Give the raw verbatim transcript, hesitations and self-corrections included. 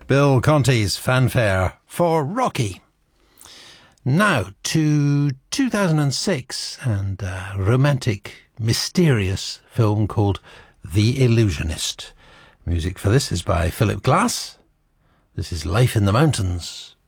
Bill Conti's fanfare for Rocky. Now to two thousand six and a romantic, mysterious film called The Illusionist. Music for this is by Philip Glass. This is Life in the Mountains.